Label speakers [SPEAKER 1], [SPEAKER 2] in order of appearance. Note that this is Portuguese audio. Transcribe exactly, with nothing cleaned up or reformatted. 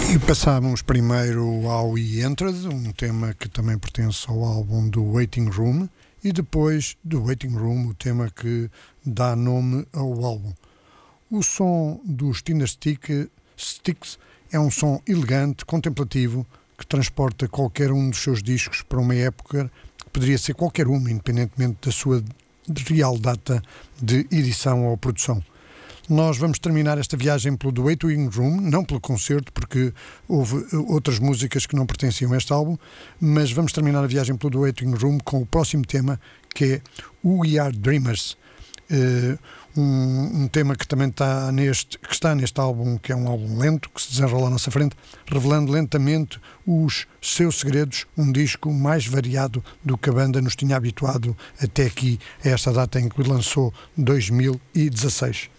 [SPEAKER 1] E passávamos primeiro ao We Entered, um tema que também pertence ao álbum do Waiting Room, e depois do Waiting Room, o tema que dá nome ao álbum. O som dos Thinner Stick, Sticks é um som elegante, contemplativo, que transporta qualquer um dos seus discos para uma época que poderia ser qualquer uma, independentemente da sua real data de edição ou produção. Nós vamos terminar esta viagem pelo The Waiting Room, não pelo concerto, porque houve outras músicas que não pertenciam a este álbum, mas vamos terminar a viagem pelo The Waiting Room com o próximo tema, que é We Are Dreamers, uh, um, um tema que também está neste, que está neste álbum, que é um álbum lento, que se desenrola à nossa frente, revelando lentamente os seus segredos, um disco mais variado do que a banda nos tinha habituado até aqui, a esta data em que lançou dois mil e dezasseis.